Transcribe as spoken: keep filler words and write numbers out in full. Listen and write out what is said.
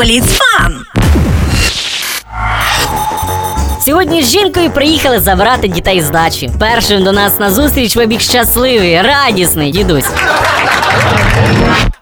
Бліц Фан! Сьогодні з жінкою приїхали забирати дітей з дачі. Першим до нас на зустріч вибіг щасливий, радісний дідусь.